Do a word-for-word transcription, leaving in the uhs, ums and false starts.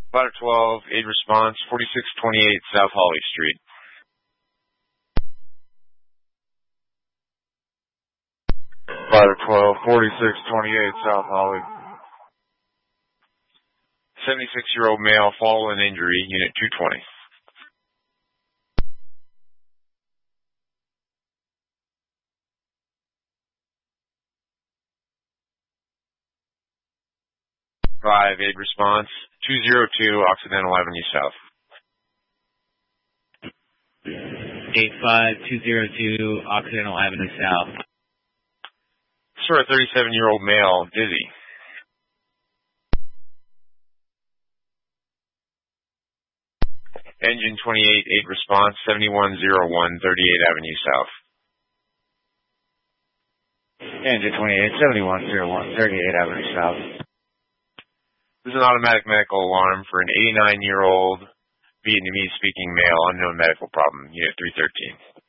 Ladder twelve, aid response, forty-six twenty-eight South Holly Street. Ladder twelve, forty-six twenty-eight South Holly. seventy-six-year-old male, fall and injury, Unit two twenty. five, aid response, two oh two Occidental Avenue South. eight five two oh two Occidental Avenue South. Sort of thirty-seven-year-old male, dizzy. Engine twenty-eight, aid response, seventy-one oh one thirty-eight Avenue South. Engine twenty-eight, seventy-one oh one thirty-eight Avenue South. This is an automatic medical alarm for an eighty-nine-year-old Vietnamese-speaking male, unknown medical problem, Unit three thirteen.